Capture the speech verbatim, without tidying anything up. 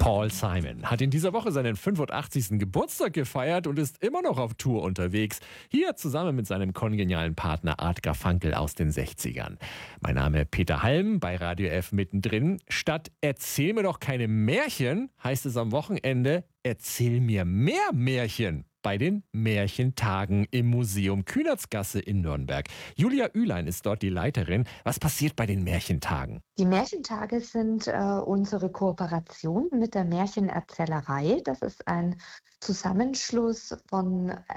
Paul Simon hat in dieser Woche seinen fünfundachtzigsten Geburtstag gefeiert und ist immer noch auf Tour unterwegs. Hier zusammen mit seinem kongenialen Partner Art Garfunkel aus den sechzigern. Mein Name Peter Halm, bei Radio F mittendrin. Statt Erzähl mir doch keine Märchen, heißt es am Wochenende Erzähl mir mehr Märchen. Bei den Märchentagen im Museum Kühnertsgasse in Nürnberg. Julia Ülein ist dort die Leiterin. Was passiert bei den Märchentagen? Die Märchentage sind äh, unsere Kooperation mit der Märchenerzählerei. Das ist ein Zusammenschluss von